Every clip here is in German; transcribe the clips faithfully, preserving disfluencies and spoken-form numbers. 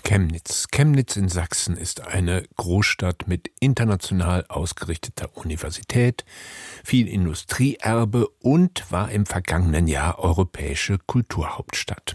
Chemnitz. Chemnitz in Sachsen ist eine Großstadt mit international ausgerichteter Universität, viel Industrieerbe und war im vergangenen Jahr europäische Kulturhauptstadt.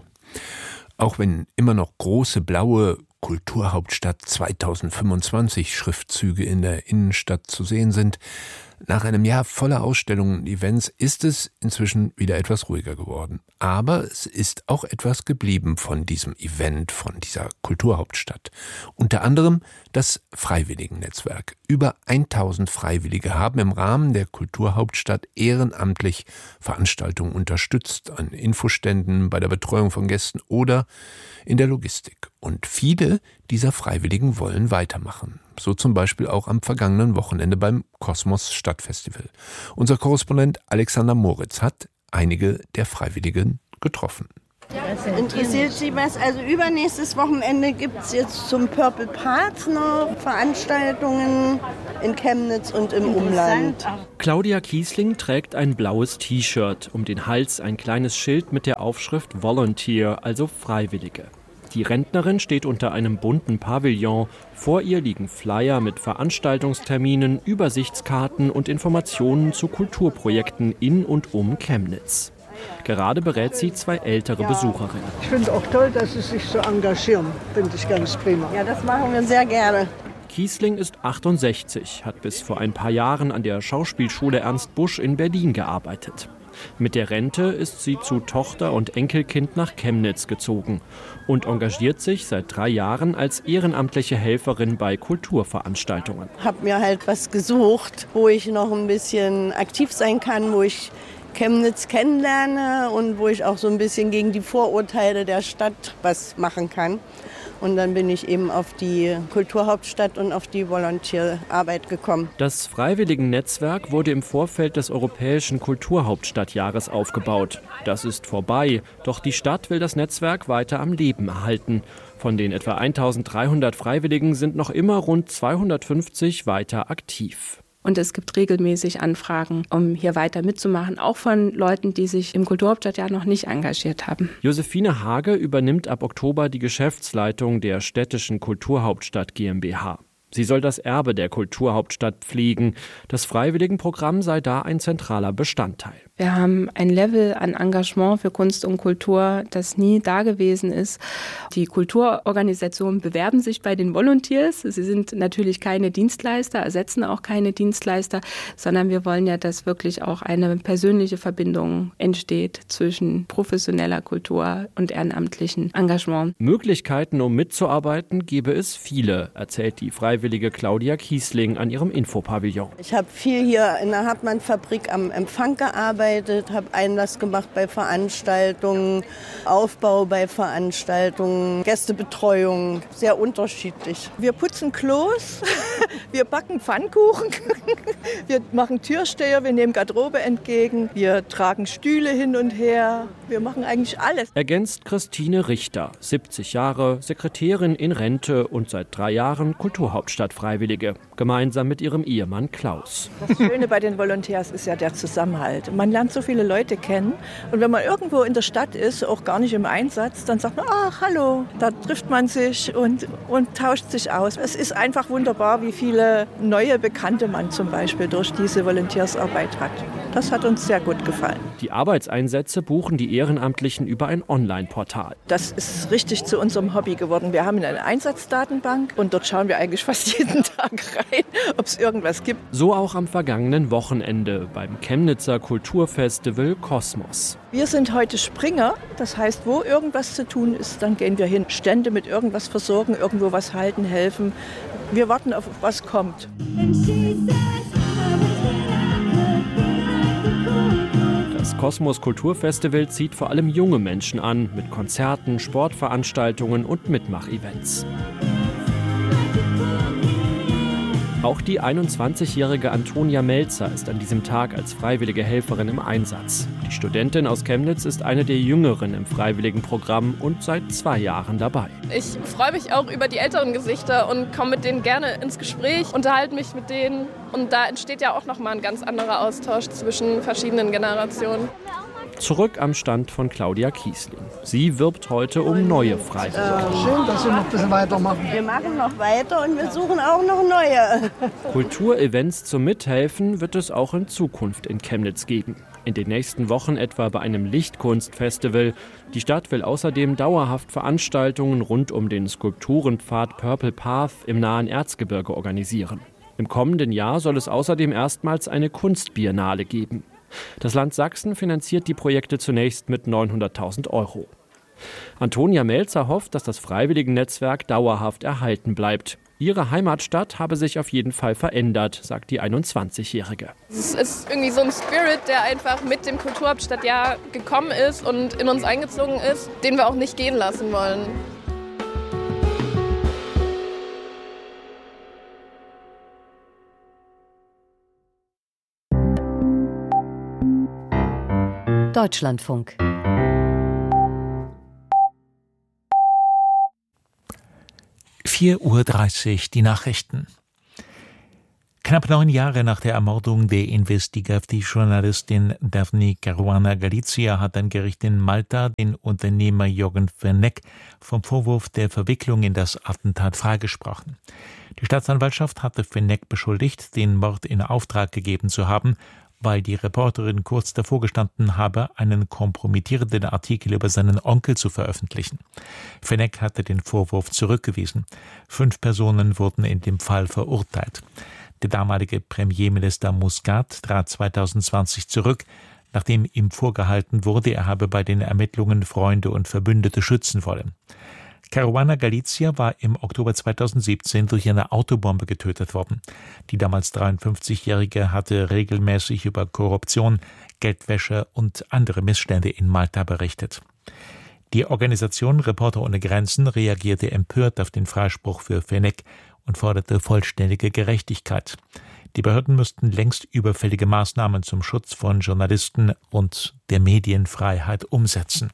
Auch wenn immer noch große blaue Kulturhauptstadt zweitausendfünfundzwanzig Schriftzüge in der Innenstadt zu sehen sind, nach einem Jahr voller Ausstellungen und Events ist es inzwischen wieder etwas ruhiger geworden. Aber es ist auch etwas geblieben von diesem Event, von dieser Kulturhauptstadt. Unter anderem das Freiwilligennetzwerk. Über tausend Freiwillige haben im Rahmen der Kulturhauptstadt ehrenamtlich Veranstaltungen unterstützt, an Infoständen, bei der Betreuung von Gästen oder in der Logistik. Und viele dieser Freiwilligen wollen weitermachen. So zum Beispiel auch am vergangenen Wochenende beim Kosmos Stadtfestival. Unser Korrespondent Alexander Moritz hat einige der Freiwilligen getroffen. Interessiert Sie was? Also übernächstes Wochenende gibt es jetzt zum Purple Part noch Veranstaltungen in Chemnitz und im Umland. Claudia Kiesling trägt ein blaues T-Shirt, um den Hals ein kleines Schild mit der Aufschrift Volunteer, also Freiwillige. Die Rentnerin steht unter einem bunten Pavillon. Vor ihr liegen Flyer mit Veranstaltungsterminen, Übersichtskarten und Informationen zu Kulturprojekten in und um Chemnitz. Gerade berät sie zwei ältere ja. Besucherinnen. Ich finde auch toll, dass Sie sich so engagieren. Finde ich ganz prima. Ja, das machen wir sehr gerne. Kiesling ist achtundsechzig, hat bis vor ein paar Jahren an der Schauspielschule Ernst Busch in Berlin gearbeitet. Mit der Rente ist sie zu Tochter und Enkelkind nach Chemnitz gezogen und engagiert sich seit drei Jahren als ehrenamtliche Helferin bei Kulturveranstaltungen. Ich habe mir halt was gesucht, wo ich noch ein bisschen aktiv sein kann, wo ich Chemnitz kennenlerne und wo ich auch so ein bisschen gegen die Vorurteile der Stadt was machen kann. Und dann bin ich eben auf die Kulturhauptstadt und auf die Volontierarbeit gekommen. Das Freiwilligennetzwerk wurde im Vorfeld des Europäischen Kulturhauptstadtjahres aufgebaut. Das ist vorbei, doch die Stadt will das Netzwerk weiter am Leben erhalten. Von den etwa eintausenddreihundert Freiwilligen sind noch immer rund zweihundertfünfzig weiter aktiv. Und es gibt regelmäßig Anfragen, um hier weiter mitzumachen, auch von Leuten, die sich im Kulturhauptstadtjahr noch nicht engagiert haben. Josephine Hage übernimmt ab Oktober die Geschäftsleitung der städtischen Kulturhauptstadt GmbH. Sie soll das Erbe der Kulturhauptstadt pflegen. Das Freiwilligenprogramm sei da ein zentraler Bestandteil. Wir haben ein Level an Engagement für Kunst und Kultur, das nie da gewesen ist. Die Kulturorganisationen bewerben sich bei den Volunteers. Sie sind natürlich keine Dienstleister, ersetzen auch keine Dienstleister, sondern wir wollen ja, dass wirklich auch eine persönliche Verbindung entsteht zwischen professioneller Kultur und ehrenamtlichen Engagement. Möglichkeiten, um mitzuarbeiten, gäbe es viele, erzählt die Freiwillige Claudia Kiesling an ihrem Infopavillon. Ich habe viel hier in der Hartmann-Fabrik am Empfang gearbeitet. Habe Einlass gemacht bei Veranstaltungen, Aufbau bei Veranstaltungen, Gästebetreuung, sehr unterschiedlich. Wir putzen Klos, wir backen Pfannkuchen, wir machen Türsteher, wir nehmen Garderobe entgegen, wir tragen Stühle hin und her, wir machen eigentlich alles. Ergänzt Christine Richter, siebzig Jahre, Sekretärin in Rente und seit drei Jahren Kulturhauptstadt-Freiwillige, gemeinsam mit ihrem Ehemann Klaus. Das Schöne bei den Volontärs ist ja der Zusammenhalt. Man lernt so viele Leute kennen und wenn man irgendwo in der Stadt ist, auch gar nicht im Einsatz, dann sagt man, ach, hallo, da trifft man sich und, und tauscht sich aus. Es ist einfach wunderbar, wie viele neue Bekannte man zum Beispiel durch diese Volontärsarbeit hat. Das hat uns sehr gut gefallen. Die Arbeitseinsätze buchen die Ehrenamtlichen über ein Online-Portal. Das ist richtig zu unserem Hobby geworden. Wir haben eine Einsatzdatenbank und dort schauen wir eigentlich fast jeden Tag rein, ob es irgendwas gibt. So auch am vergangenen Wochenende beim Chemnitzer Kulturfestival Kosmos. Wir sind heute Springer, das heißt, wo irgendwas zu tun ist, dann gehen wir hin. Stände mit irgendwas versorgen, irgendwo was halten, helfen. Wir warten auf was kommt. Das Kosmos Kulturfestival zieht vor allem junge Menschen an, mit Konzerten, Sportveranstaltungen und Mitmach-Events. Auch die einundzwanzigjährige Antonia Melzer ist an diesem Tag als freiwillige Helferin im Einsatz. Die Studentin aus Chemnitz ist eine der Jüngeren im Freiwilligenprogramm und seit zwei Jahren dabei. Ich freue mich auch über die älteren Gesichter und komme mit denen gerne ins Gespräch, unterhalte mich mit denen. Und da entsteht ja auch nochmal ein ganz anderer Austausch zwischen verschiedenen Generationen. Zurück am Stand von Claudia Kiesling. Sie wirbt heute um neue Freiwillige. Schön, dass Sie noch ein bisschen weitermachen. Wir machen noch weiter und wir suchen auch noch neue. Kulturevents zum Mithelfen wird es auch in Zukunft in Chemnitz geben. In den nächsten Wochen etwa bei einem Lichtkunstfestival. Die Stadt will außerdem dauerhaft Veranstaltungen rund um den Skulpturenpfad Purple Path im nahen Erzgebirge organisieren. Im kommenden Jahr soll es außerdem erstmals eine Kunstbiennale geben. Das Land Sachsen finanziert die Projekte zunächst mit neunhunderttausend Euro. Antonia Melzer hofft, dass das Freiwilligennetzwerk dauerhaft erhalten bleibt. Ihre Heimatstadt habe sich auf jeden Fall verändert, sagt die einundzwanzigjährige. Es ist irgendwie so ein Spirit, der einfach mit dem Kulturhauptstadtjahr gekommen ist und in uns eingezogen ist, den wir auch nicht gehen lassen wollen. Deutschlandfunk. vier Uhr dreißig, die Nachrichten. Knapp neun Jahre nach der Ermordung der Investigativjournalistin Daphne Caruana Galizia hat ein Gericht in Malta den Unternehmer Jürgen Fenech vom Vorwurf der Verwicklung in das Attentat freigesprochen. Die Staatsanwaltschaft hatte Fenech beschuldigt, den Mord in Auftrag gegeben zu haben, weil die Reporterin kurz davor gestanden habe, einen kompromittierenden Artikel über seinen Onkel zu veröffentlichen. Fenech hatte den Vorwurf zurückgewiesen. Fünf Personen wurden in dem Fall verurteilt. Der damalige Premierminister Muscat trat zweitausendzwanzig zurück, nachdem ihm vorgehalten wurde, er habe bei den Ermittlungen Freunde und Verbündete schützen wollen. Caruana Galizia war im Oktober zweitausendsiebzehn durch eine Autobombe getötet worden. Die damals dreiundfünfzigjährige hatte regelmäßig über Korruption, Geldwäsche und andere Missstände in Malta berichtet. Die Organisation Reporter ohne Grenzen reagierte empört auf den Freispruch für Fenech und forderte vollständige Gerechtigkeit. Die Behörden müssten längst überfällige Maßnahmen zum Schutz von Journalisten und der Medienfreiheit umsetzen.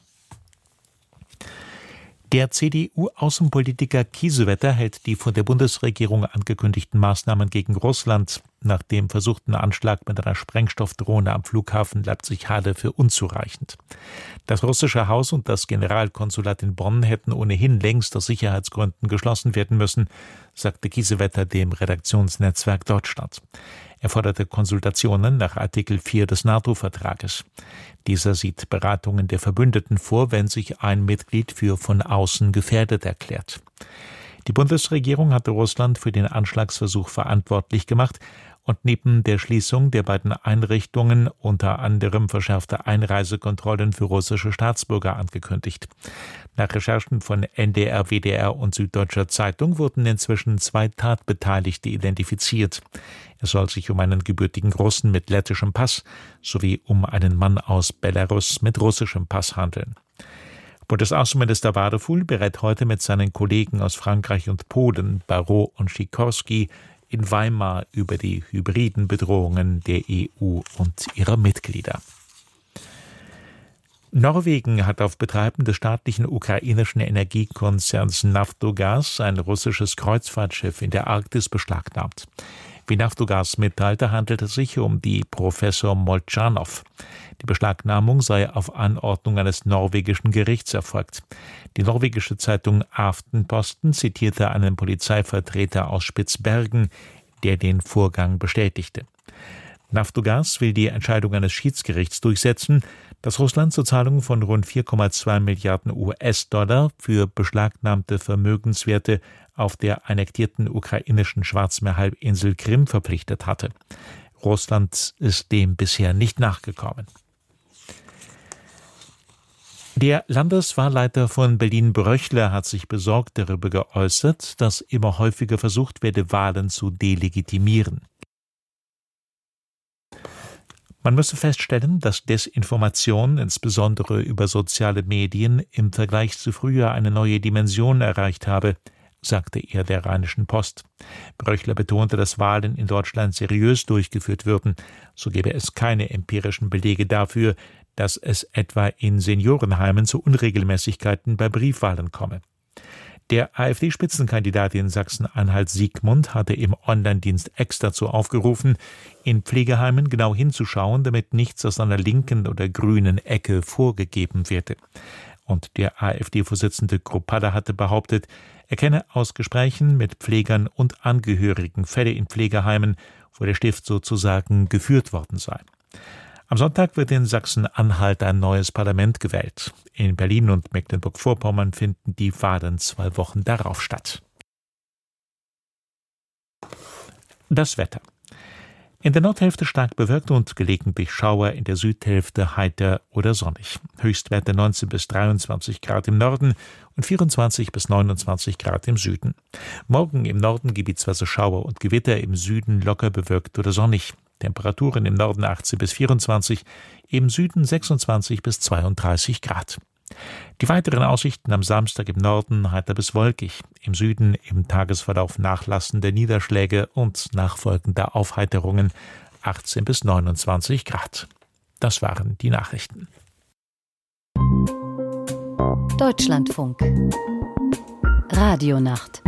Der C D U-Außenpolitiker Kiesewetter hält die von der Bundesregierung angekündigten Maßnahmen gegen Russland nach dem versuchten Anschlag mit einer Sprengstoffdrohne am Flughafen Leipzig-Halle für unzureichend. Das russische Haus und das Generalkonsulat in Bonn hätten ohnehin längst aus Sicherheitsgründen geschlossen werden müssen, sagte Kiesewetter dem Redaktionsnetzwerk Deutschland. Er forderte Konsultationen nach Artikel vier des NATO-Vertrages. Dieser sieht Beratungen der Verbündeten vor, wenn sich ein Mitglied für von außen gefährdet erklärt. Die Bundesregierung hatte Russland für den Anschlagsversuch verantwortlich gemacht und neben der Schließung der beiden Einrichtungen unter anderem verschärfte Einreisekontrollen für russische Staatsbürger angekündigt. Nach Recherchen von N D R, W D R und Süddeutscher Zeitung wurden inzwischen zwei Tatbeteiligte identifiziert. Es soll sich um einen gebürtigen Russen mit lettischem Pass sowie um einen Mann aus Belarus mit russischem Pass handeln. Bundesaußenminister Wadefuhl berät heute mit seinen Kollegen aus Frankreich und Polen, Barrot und Sikorski, in Weimar über die hybriden Bedrohungen der E U und ihrer Mitglieder. Norwegen hat auf Betreiben des staatlichen ukrainischen Energiekonzerns Naftogaz ein russisches Kreuzfahrtschiff in der Arktis beschlagnahmt. Wie Naftogaz mitteilte, handelt es sich um die Professor Molchanov. Die Beschlagnahmung sei auf Anordnung eines norwegischen Gerichts erfolgt. Die norwegische Zeitung Aftenposten zitierte einen Polizeivertreter aus Spitzbergen, der den Vorgang bestätigte. Naftogaz will die Entscheidung eines Schiedsgerichts durchsetzen, das Russland zur Zahlung von rund vier Komma zwei Milliarden U S-Dollar für beschlagnahmte Vermögenswerte auf der annektierten ukrainischen Schwarzmeerhalbinsel Krim verpflichtet hatte. Russland ist dem bisher nicht nachgekommen. Der Landeswahlleiter von Berlin-Bröchler hat sich besorgt darüber geäußert, dass immer häufiger versucht werde, Wahlen zu delegitimieren. Man müsse feststellen, dass Desinformation, insbesondere über soziale Medien, im Vergleich zu früher eine neue Dimension erreicht habe, sagte er der Rheinischen Post. Bröchler betonte, dass Wahlen in Deutschland seriös durchgeführt würden. So gäbe es keine empirischen Belege dafür, dass es etwa in Seniorenheimen zu Unregelmäßigkeiten bei Briefwahlen komme. Der AfD-Spitzenkandidat in Sachsen-Anhalt Siegmund hatte im Online-Dienst X dazu aufgerufen, in Pflegeheimen genau hinzuschauen, damit nichts aus einer linken oder grünen Ecke vorgegeben werde. Und der AfD-Vorsitzende Krupada hatte behauptet, er kenne aus Gesprächen mit Pflegern und Angehörigen Fälle in Pflegeheimen, wo der Stift sozusagen geführt worden sei. Am Sonntag wird in Sachsen-Anhalt ein neues Parlament gewählt. In Berlin und Mecklenburg-Vorpommern finden die Wahlen zwei Wochen darauf statt. Das Wetter. In der Nordhälfte stark bewölkt und gelegentlich Schauer, in der Südhälfte heiter oder sonnig. Höchstwerte neunzehn bis dreiundzwanzig Grad im Norden und vierundzwanzig bis neunundzwanzig Grad im Süden. Morgen im Norden gebietsweise Schauer und Gewitter, im Süden locker bewölkt oder sonnig. Temperaturen im Norden achtzehn bis vierundzwanzig, im Süden sechsundzwanzig bis zweiunddreißig Grad. Die weiteren Aussichten am Samstag im Norden heiter bis wolkig, im Süden im Tagesverlauf nachlassende Niederschläge und nachfolgende Aufheiterungen achtzehn bis neunundzwanzig Grad. Das waren die Nachrichten. Deutschlandfunk Radionacht